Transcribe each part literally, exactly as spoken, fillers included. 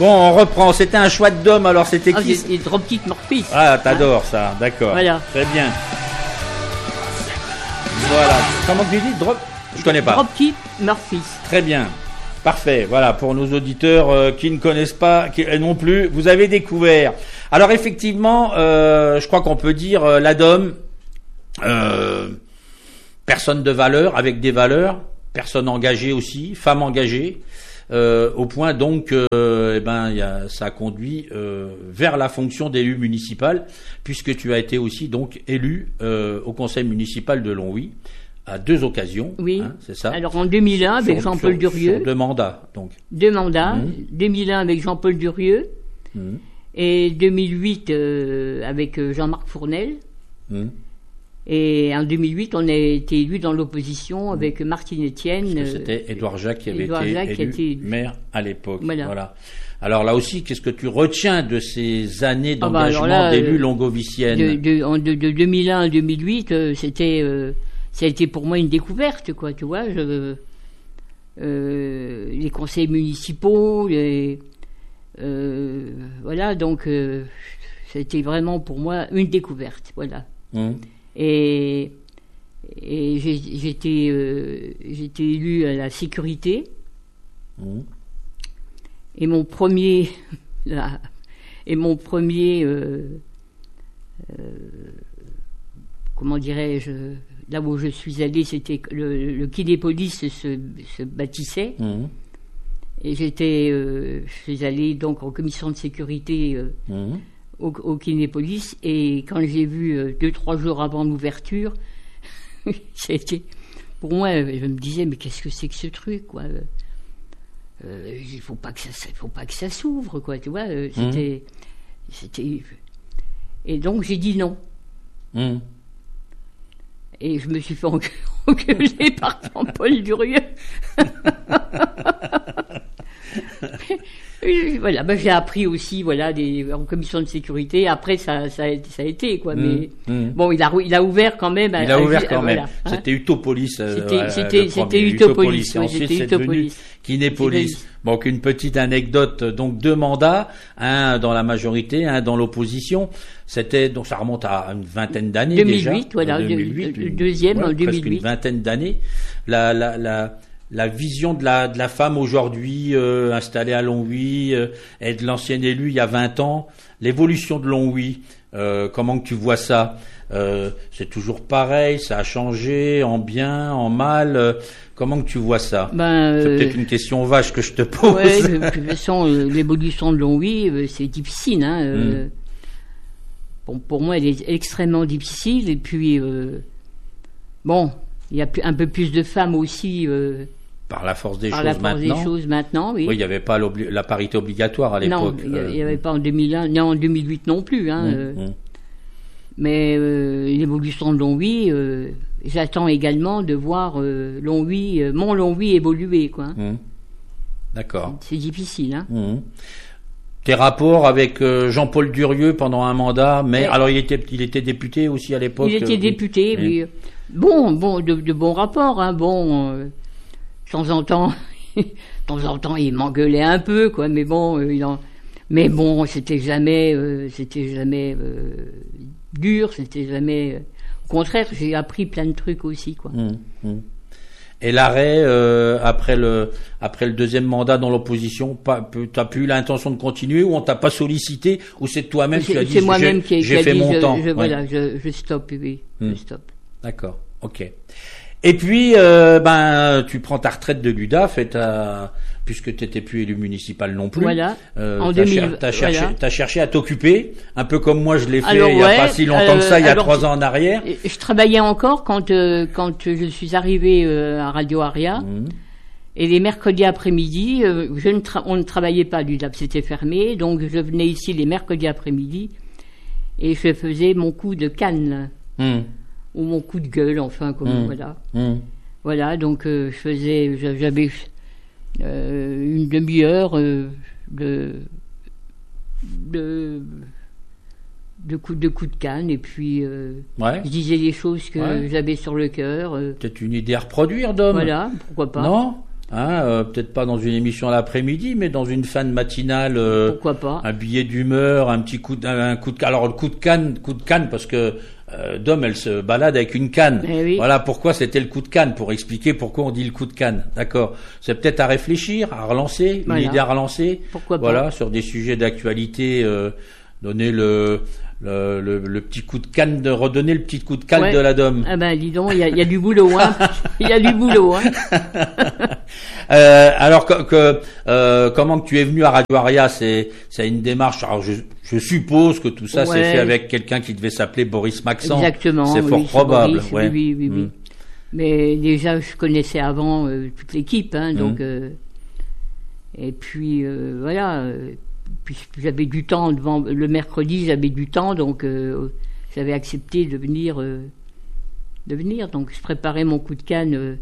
Bon, on reprend. C'était un choix de Dom, alors c'était ah, qui? Les Dropkick Murphys. Ah, t'adores ça, d'accord. Voilà. Très bien. Voilà. Comment tu dis? Drop... Je connais pas. Dropkick Murphys. Très bien. Parfait. Voilà, pour nos auditeurs euh, qui ne connaissent pas qui, euh, non plus, vous avez découvert. Alors effectivement, euh, je crois qu'on peut dire euh, la Dom, euh, personne de valeur, avec des valeurs, personne engagée aussi, femme engagée, euh, au point donc, euh, eh ben, y a, ça a conduit euh, vers la fonction d'élu municipal, puisque tu as été aussi donc élu euh, au conseil municipal de Longwy. À deux occasions, oui. Hein, c'est ça. Alors en deux mille un avec sur, Jean-Paul sur, Durieux. Sur deux mandats, donc. Deux mandats. Mmh. deux mille un avec Jean-Paul Durieux. Mmh. Et deux mille huit euh, avec Jean-Marc Fournel. Mmh. Et en deux mille huit, on a été élu dans l'opposition avec mmh. Martine Etienne. C'était Édouard Jacques qui avait Édouard été Jacques élu qui été... maire à l'époque. Voilà. voilà. Alors là aussi, qu'est-ce que tu retiens de ces années d'engagement ah bah d'élu euh, longovicienne de, de, de, de deux mille un à deux mille huit, euh, c'était... Euh, ça a été pour moi une découverte, quoi, tu vois. Je, euh, les conseils municipaux, les, euh, voilà, donc euh, c'était vraiment pour moi une découverte, voilà. Mmh. Et, et j'ai, j'étais, euh, j'étais élu à la sécurité. Mmh. Et mon premier, là, et mon premier, euh, euh, comment dirais-je, là où je suis allée, c'était le, le Kinépolis se, se bâtissait. Mmh. Et j'étais, euh, je suis allée donc en commission de sécurité euh, mmh. au, au Kinépolis. Et quand j'ai vu euh, deux, trois jours avant l'ouverture, c'était, pour moi, je me disais, mais qu'est-ce que c'est que ce truc, quoi. Euh, il faut pas que ça, faut pas que ça s'ouvre, quoi, tu vois. Euh, c'était, mmh. c'était. Et donc j'ai dit non. Mmh. Et je me suis fait engueuler par Jean-Paul Durieux. Voilà, ben j'ai appris aussi, voilà, des, en commission de sécurité. Après, ça, ça, a, ça a été, quoi. Mmh, mais mmh. bon, il a, il a ouvert quand même. Il a à, ouvert à, quand à, même. Voilà, hein. C'était Utopolis. Euh, c'était, c'était, c'était Utopolis. Et ouais, ensuite, c'était c'est Utopolis. devenu Kinépolis. Bon, qu'une petite anecdote. Donc, deux mandats, un dans la majorité, un dans l'opposition. C'était, donc, ça remonte à une vingtaine d'années deux mille huit, déjà. Voilà, deux mille huit, le deuxième ouais, en deux mille huit. Presque une vingtaine d'années. La, la, la, la vision de la, de la femme aujourd'hui, euh, installée à Longwy, euh, et de l'ancienne élue il y a vingt ans, l'évolution de Longwy, euh, comment que tu vois ça? Euh, c'est toujours pareil, ça a changé, en bien, en mal, euh, comment que tu vois ça? Ben, c'est euh, peut-être une question vache que je te pose. Ouais, de toute façon, euh, l'évolution de Longwy, euh, c'est difficile, hein. Euh, mm. Bon, pour moi, elle est extrêmement difficile, et puis, euh, bon, il y a un peu plus de femmes aussi, euh, Par la force des Par choses la force maintenant. des choses maintenant, oui. Oui, il n'y avait pas la parité obligatoire à l'époque. Non, il n'y avait pas en deux mille un, non, en deux mille huit non plus. Hein, mmh, euh. Mmh. Mais euh, l'évolution de Longwy, euh, j'attends également de voir euh, Longwy, euh, mon Longwy évoluer, quoi. Mmh. D'accord. C'est difficile, hein. Mmh. Tes rapports avec euh, Jean-Paul Durieux pendant un mandat, mais ouais. alors il était, il était député aussi à l'époque. Il était euh, député, oui. oui. Bon, bon, de, de bons rapports, hein, bon. Euh, De temps en temps, de temps en temps, il m'engueulait un peu, quoi. Mais bon, euh, il en... mais bon, c'était jamais, euh, c'était jamais euh, dur, c'était jamais. Euh... Au contraire, j'ai appris plein de trucs aussi, quoi. Mmh, mmh. Et l'arrêt euh, après le après le deuxième mandat dans l'opposition, t'as plus l'intention de continuer ou on t'a pas sollicité ou c'est toi-même qui as dit c'est moi-même qui, j'ai qui fait a dit mon je, temps. Je, ouais. Voilà, je, je stoppe, oui, mmh. je stoppe. D'accord, ok. Et puis, euh, ben, tu prends ta retraite de l'U D A F et t'as, puisque tu n'étais plus élu municipal non plus. Voilà. Euh, en t'as, deux mille, cher, t'as, cherché, voilà. t'as cherché à t'occuper, un peu comme moi je l'ai fait alors, il n'y a ouais, pas si longtemps euh, que ça, il y a alors, trois ans en arrière. Je travaillais encore quand euh, quand je suis arrivée euh, à Radio Aria. Mmh. Et les mercredis après-midi, euh, je ne tra- on ne travaillait pas, l'U D A F c'était fermé, donc je venais ici les mercredis après-midi et je faisais mon coup de canne, mmh. ou mon coup de gueule, enfin, comme mmh. voilà. Mmh. Voilà, donc euh, je faisais, j'avais euh, une demi-heure euh, de, de, de coups de, coup de canne, et puis euh, ouais. je disais les choses que ouais. j'avais sur le cœur. Euh. Peut-être une idée à reproduire, Dom. Voilà, pourquoi pas. Non Hein, euh, peut-être pas dans une émission à l'après-midi, mais dans une fin de matinale. Euh, Pourquoi pas? Un billet d'humeur, un petit coup, de, un coup de, alors le coup de canne, coup de canne, parce que euh, Dom, elle se balade avec une canne. Eh oui. Voilà pourquoi c'était le coup de canne, pour expliquer pourquoi on dit le coup de canne. D'accord. C'est peut-être à réfléchir, à relancer, Voilà. une idée à relancer. Pourquoi pas? Voilà, sur des sujets d'actualité, euh, donner le, le, le, le petit coup de canne, de redonner le petit coup de canne Ouais. de la Dom. Ah ben, dis donc, il y a, il y a du boulot, hein. Il y a du boulot, hein. Euh, alors que, que euh, comment que tu es venu à Radio Aria, c'est c'est une démarche. Alors je, je suppose que tout ça Ouais. s'est fait avec quelqu'un qui devait s'appeler Boris Maxent. Exactement. C'est oui, fort probable. Boris, ouais. Oui, oui, oui. Mm. Mais déjà, je connaissais avant euh, toute l'équipe, hein, donc. Mm. Euh, et puis euh, voilà. euh, Puis j'avais du temps devant le mercredi, j'avais du temps, donc euh, j'avais accepté de venir, euh, de venir. Donc je préparais mon coup de canne euh,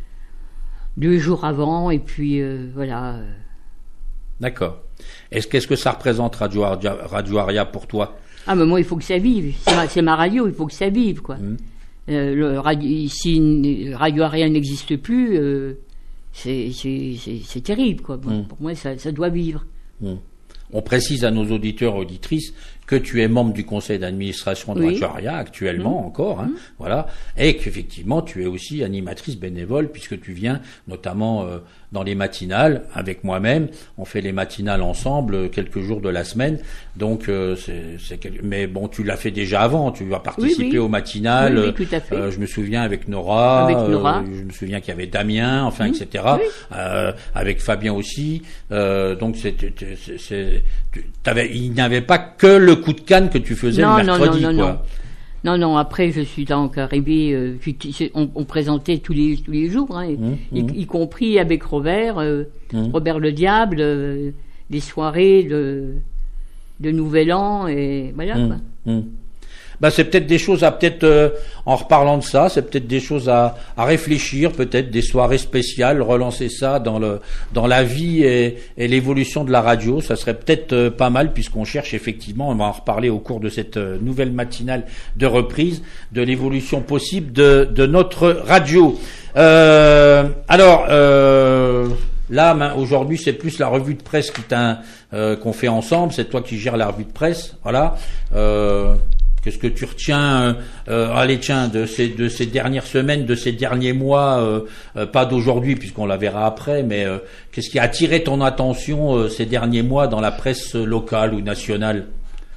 deux jours avant, et puis euh, voilà. D'accord. Est-ce qu'est-ce que ça représente Radio Aria, Radio Aria pour toi? Ah mais moi il faut que ça vive. C'est ma, c'est ma radio, il faut que ça vive quoi. Mm. Euh, le radio, si Radio Aria n'existe plus, euh, c'est, c'est, c'est, c'est terrible quoi. Bon, Mm. pour moi ça, ça doit vivre. Mm. On précise à nos auditeurs et auditrices que tu es membre du conseil d'administration de Oui. Radio Aria actuellement Mmh. encore, hein, Mmh. voilà, et qu'effectivement tu es aussi animatrice bénévole puisque tu viens notamment euh, dans les matinales avec moi-même. On fait les matinales ensemble euh, quelques jours de la semaine, donc euh, c'est, c'est quel... mais bon, tu l'as fait déjà avant. Tu as participé Oui, oui. aux matinales. Oui, oui, tout à fait. Euh, je me souviens avec Nora. Avec Nora. euh, je me souviens qu'il y avait Damien, enfin, Mmh. et cetera. Oui. Euh, avec Fabien aussi. Euh, donc c'est, c'est, c'est tu, t'avais, il n'y avait pas que le coup de canne que tu faisais Non, le non, mercredi, non, non, quoi. Non, non, après, je suis donc arrivé, euh, je- on, on présentait tous les, tous les jours, hein, Mmh, y, mmh. y compris avec Robert, euh, Mmh. Robert le Diable, euh, des soirées de, de Nouvel An, et voilà, Mmh, quoi. mmh. Bah, c'est peut-être des choses à peut-être euh, en reparlant de ça, c'est peut-être des choses à, à réfléchir, peut-être des soirées spéciales, relancer ça dans le dans la vie et, et l'évolution de la radio, ça serait peut-être euh, pas mal puisqu'on cherche effectivement, on va en reparler au cours de cette euh, nouvelle matinale de reprise, de l'évolution possible de de notre radio. Euh, alors. Euh, Là, ben, aujourd'hui, c'est plus la revue de presse qui t'a, euh, qu'on fait ensemble. C'est toi qui gères la revue de presse, voilà. Euh, qu'est-ce que tu retiens, euh, euh, allez, tiens, de ces de ces dernières semaines, de ces derniers mois, euh, euh, pas d'aujourd'hui puisqu'on la verra après, mais euh, qu'est-ce qui a attiré ton attention euh, ces derniers mois dans la presse locale ou nationale?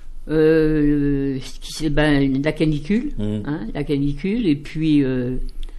Euh, ce qui- c'est, ben, la canicule, Mmh. hein, la canicule, et puis, euh,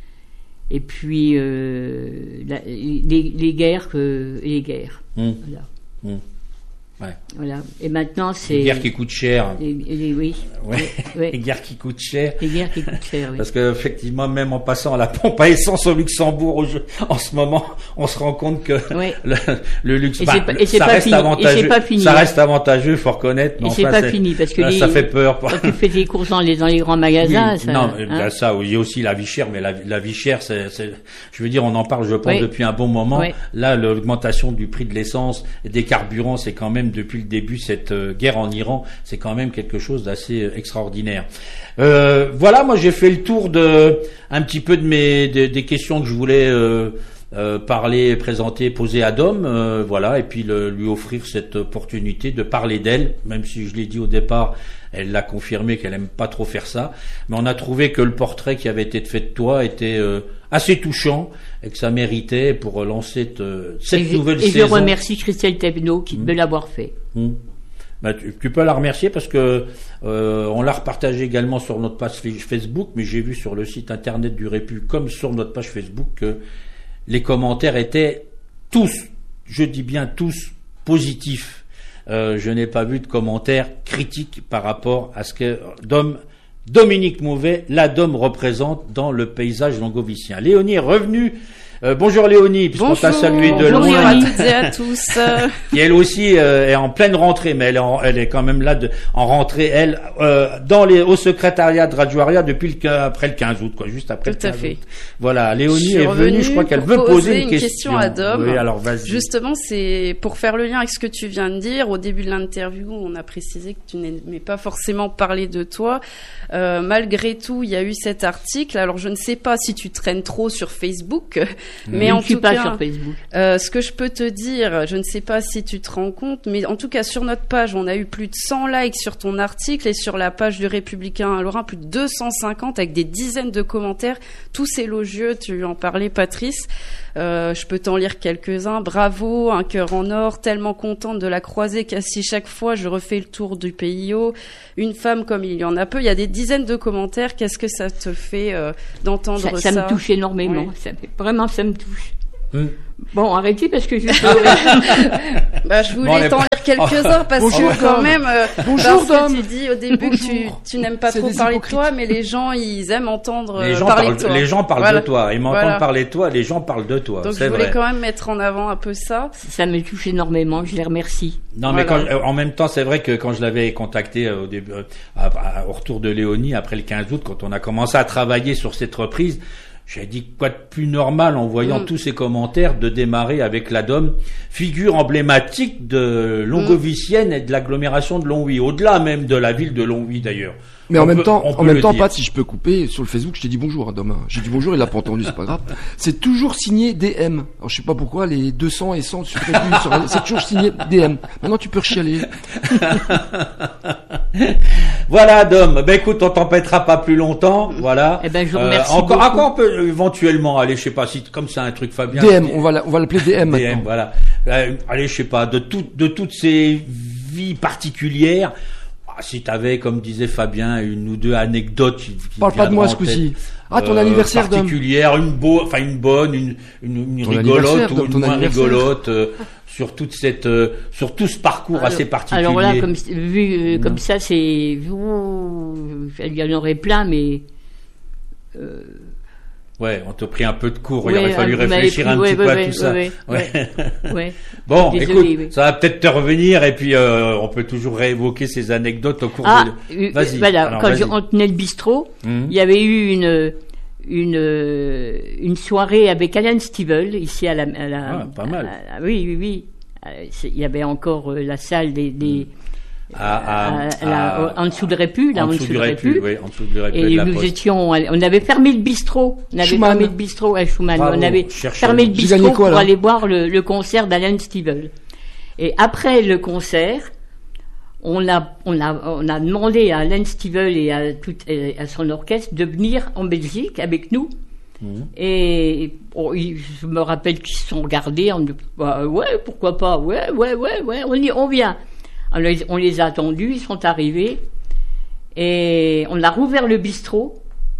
et puis euh, la- les, les guerres, que, les guerres, Mmh. voilà. Mmh. Ouais. Voilà. Et maintenant, c'est. Les guerres qui coûtent cher. les- les- oui. Ouais. Ouais. Les guerres qui coûtent cher. Les guerres qui coûtent cher, oui. Parce que effectivement, même en passant à la pompe à essence au Luxembourg au jeu- en ce moment, on se rend compte que Ouais. le, le luxe, Et bah, c'est pas- et c'est ça pas reste fini. Et avantageux. c'est pas fini, ça hein. reste avantageux, faut reconnaître. mais Et c'est enfin, pas fini, parce que là, les- ça fait peur. Quand tu fais tes courses dans les, dans les grands magasins, Oui, ça. non, hein. il y a ça, il y a aussi la vie chère, mais la, la vie chère, c'est, c'est, je veux dire, on en parle, je pense, Oui. depuis un bon moment. Oui. Là, l'augmentation du prix de l'essence et des carburants, c'est quand même, depuis le début, cette euh, guerre en Iran, c'est quand même quelque chose d'assez euh, extraordinaire. Euh, voilà, moi, j'ai fait le tour de, un petit peu de mes, des, des questions que je voulais, euh, euh, parler, présenter, poser à Dom, euh, voilà, et puis le, lui offrir cette opportunité de parler d'elle, même si je l'ai dit au départ, elle l'a confirmé qu'elle aime pas trop faire ça, mais on a trouvé que le portrait qui avait été fait de toi était euh, assez touchant et que ça méritait pour lancer te, cette Et je- nouvelle et saison. je remercie Christelle Thévenot qui Mmh. de l'avoir fait. Mmh. Bah, tu, tu peux la remercier parce que euh, on l'a repartagé également sur notre page Facebook, mais j'ai vu sur le site internet du Répu comme sur notre page Facebook que les commentaires étaient tous, je dis bien tous, positifs. Euh, je n'ai pas vu de commentaires critiques par rapport à ce que Dom, Dominique Mauvet, la Dom représente dans le paysage langovicien. Léonie est revenue. Euh, bonjour Léonie, puisqu'on t'a salué de Bonjour, loin. Léonie. à toutes et à tous. Et elle aussi euh, est en pleine rentrée, mais elle est, en, elle est quand même là de, en rentrée, elle, euh, dans les, au secrétariat de Radio Aria depuis le, après le quinze août, quoi, juste après Tout le à quinze fait. août. Voilà, Léonie Je suis est venue, je crois qu'elle pour veut poser poser une une question. question à Dom. Oui, alors vas-y. Justement, c'est pour faire le lien avec ce que tu viens de dire. Au début de l'interview, on a précisé que tu n'aimais pas forcément parler de toi. Euh, malgré tout, il y a eu cet article. Alors, je ne sais pas si tu traînes trop sur Facebook, Mais je en ne suis tout pas cas, sur Facebook. Euh, ce que je peux te dire, je ne sais pas si tu te rends compte, mais en tout cas sur notre page, on a eu plus de cent likes sur ton article et sur la page du Républicain Lorrain, plus de deux cent cinquante avec des dizaines de commentaires, tous élogieux. Tu en parlais, Patrice. Euh, je peux t'en lire quelques-uns. Bravo, un cœur en or, tellement contente de la croiser qu'assis chaque fois je refais le tour du P I O. Une femme comme il y en a peu. Il y a des dizaines de commentaires. Qu'est-ce que ça te fait euh, d'entendre ça, ça? Ça me touche énormément. Oui. Ça fait, vraiment, ça me touche. Hum. Bon, arrêtez parce que je. bah, je voulais bon, t'en lire quelques-uns parce bonjour, que quand même, euh, bonjour, parce que tu dis au début bonjour. que tu, tu n'aimes pas c'est trop parler hypocrites. de toi, mais les gens ils aiment entendre les gens parler parlent, de toi. Les gens parlent voilà. de toi, ils m'entendent voilà. parler de toi, les gens parlent de toi. Donc c'est je voulais vrai. quand même mettre en avant un peu ça. Ça me touche énormément, je les remercie. Non, voilà. mais quand, euh, en même temps, c'est vrai que quand je l'avais contacté euh, au début, euh, à, à, au retour de Léonie après le quinze août, quand on a commencé à travailler sur cette reprise. J'ai dit quoi de plus normal en voyant mmh. tous ces commentaires de démarrer avec la D O M, figure emblématique de Longovicienne mmh. et de l'agglomération de Longwy, au-delà même de la ville de Longwy d'ailleurs. Mais on en même peut, temps, en même temps, Pat, si je peux couper sur le Facebook, je t'ai dit bonjour à Dom. J'ai dit bonjour, il l'a pas entendu, c'est pas grave. C'est toujours signé D M. Alors je sais pas pourquoi les deux cents et cent sur c'est toujours signé D M. Maintenant tu peux rechialer. Voilà, Dom. Ben écoute, on t'empêtera pas plus longtemps. Voilà. Eh ben je vous remercie. Euh, encore, beaucoup. encore on peut éventuellement aller, je sais pas si comme c'est un truc Fabien. D M, on va la, on va l'appeler D M. D M, maintenant. voilà. Euh, allez, je sais pas, de toutes de toutes ces vies particulières. Si t'avais, comme disait Fabien, une ou deux anecdotes qui, qui parle pas de moi ce coup-ci. Ah, ton euh, anniversaire particulière, une beau, enfin une bonne, une une, une rigolote ou une moins rigolote euh, sur toute cette, euh, sur tout ce parcours alors, assez particulier. Alors là, comme vu euh, comme ça, c'est, ouh, il y en aurait plein, mais. Euh, Ouais, on t'a pris un peu de cours, ouais, il aurait fallu réfléchir pris, un ouais, petit ouais, peu ouais, à tout ça. Ouais, ouais, ouais. ouais. Bon, Désolé, écoute, oui. ça va peut-être te revenir et puis euh, on peut toujours réévoquer ces anecdotes au cours ah, de... Vas-y. Voilà, alors, quand vas-y. Je, on tenait le bistrot, mmh. il y avait eu une une une soirée avec Alan Stivell ici à la, à la ah, pas mal. À, à, oui, oui, oui. Il y avait encore euh, la salle des, des À, à, à, la, en dessous de Répu, là, en dessous du Répu, oui, en dessous du Répu. Et nous poste. étions, on avait fermé le bistrot, on avait Schumann. fermé le bistrot à Schumann, Bravo, on avait cherchez. fermé le bistrot quoi, pour aller voir le, le concert d'Alan Stivell. Et après le concert, on a, on a, on a demandé à Alan Stivell et à tout, et à son orchestre de venir en Belgique avec nous. Mmh. Et bon, je me rappelle qu'ils se sont regardés, on dit, bah, ouais, pourquoi pas, ouais, ouais, ouais, ouais, on y, on vient. Alors, on les a attendus, ils sont arrivés et on a rouvert le bistrot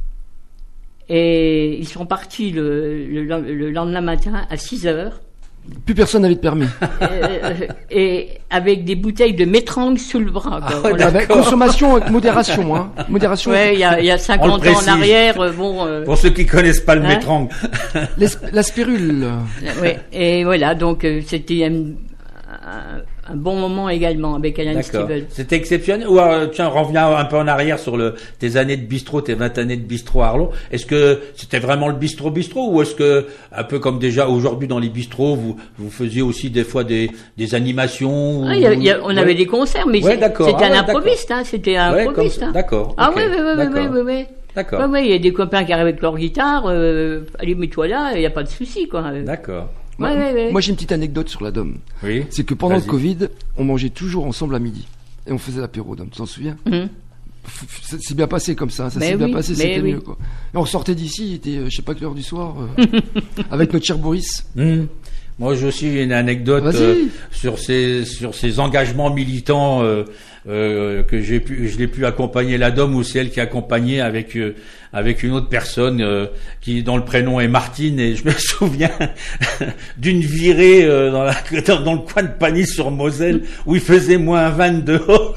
et ils sont partis le, le, le lendemain matin à six heures. Plus personne n'avait de permis. Et, et avec des bouteilles de Métrange sous le bras. Ah, ouais, avec consommation avec modération. Hein. Modération. Ouais, il y a, il y a cinquante ans en arrière. Euh, bon, euh, pour ceux qui connaissent pas le hein? Métrange. La spirule. Ouais, et voilà, donc euh, c'était un, un, un bon moment également avec Alan Stivell. C'était exceptionnel. Ou alors, tiens, reviens un peu en arrière sur le, tes années de bistrot, tes vingt années de bistrot à Arlon. Est-ce que c'était vraiment le bistrot bistrot ou est-ce que, un peu comme déjà aujourd'hui dans les bistrots, vous, vous faisiez aussi des fois des, des animations ou... ah, y a, y a, on ouais. avait des concerts, mais ouais, c'était ah, un ouais, improviste, hein, c'était un ouais, improviste. Hein. D'accord. Ah okay, oui, oui, oui, oui, oui, oui. D'accord. Oui, oui, il y a des copains qui arrivent avec leur guitare, euh, allez, mets-toi là, il n'y a pas de souci, quoi. D'accord. Ouais, ouais, ouais. Moi, j'ai une petite anecdote sur la D O M. Oui. C'est que pendant Vas-y. le Covid, on mangeait toujours ensemble à midi. Et on faisait l'apéro, D O M. Tu t'en souviens? Mmh. C'est bien passé comme ça. Ça mais s'est oui, bien passé, c'était oui. mieux, quoi. Et on sortait d'ici, il était, euh, je sais pas quelle heure du soir, euh, avec notre cher Boris. Mmh. Moi, j'ai aussi une anecdote euh, sur ces sur ces engagements militants euh, euh, que j'ai pu, je l'ai pu accompagner la D O M ou c'est elle qui a accompagné avec euh, avec une autre personne euh, qui dont le prénom est Martine et je me souviens d'une virée euh, dans, la, dans, dans le coin de Pagny-sur-Moselle où il faisait moins vingt dehors.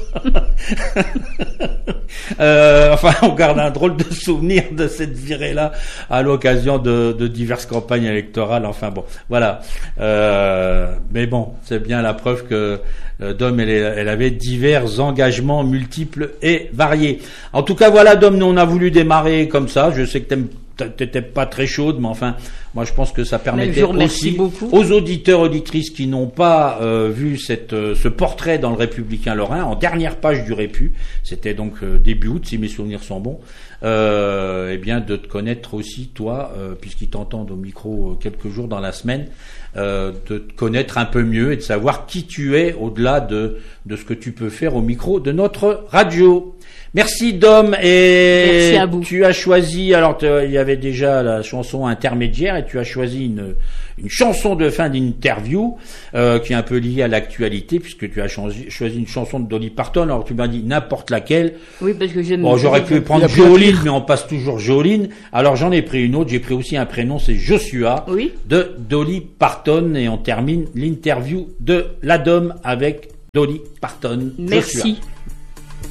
euh, enfin, on garde un drôle de souvenir de cette virée-là à l'occasion de, de diverses campagnes électorales. Enfin bon, voilà. Euh, mais bon, c'est bien la preuve que euh, Dom, elle, elle avait divers engagements multiples et variés. En tout cas, voilà, Dom, nous on a voulu démarrer comme ça. Je sais que t'aimes, t'étais pas très chaude, mais enfin, Moi, je pense que ça permettait aussi beaucoup. aux auditeurs, auditrices qui n'ont pas euh, vu cette, euh, ce portrait dans le Républicain Lorrain, en dernière page du Répu, c'était donc euh, début août, si mes souvenirs sont bons, euh, eh bien, de te connaître aussi, toi, euh, puisqu'ils t'entendent au micro euh, quelques jours dans la semaine, euh, de te connaître un peu mieux et de savoir qui tu es au-delà de, de ce que tu peux faire au micro de notre radio. Merci Dom, et Merci à vous. Tu as choisi, alors il y avait déjà la chanson intermédiaire et tu as choisi une, une chanson de fin d'interview euh, qui est un peu liée à l'actualité puisque tu as choisi, choisi une chanson de Dolly Parton. Alors tu m'as dit n'importe laquelle. Oui, parce que j'aime. Bon, j'aurais pu prendre Jolene, mais on passe toujours Jolene. Alors j'en ai pris une autre, j'ai pris aussi un prénom, c'est Joshua, oui. de Dolly Parton, et on termine l'interview de la Dom avec Dolly Parton. Merci. Joshua.